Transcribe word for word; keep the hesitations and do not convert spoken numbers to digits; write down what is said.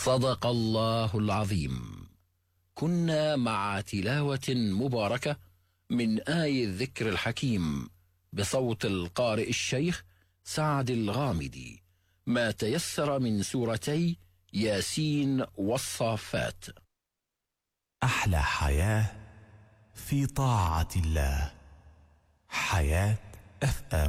صدق الله العظيم. كنا مع تلاوة مباركة من آي الذكر الحكيم بصوت القارئ الشيخ سعد الغامدي، ما تيسر من سورتي ياسين والصافات. أحلى حياة في طاعة الله. حياة أف أم.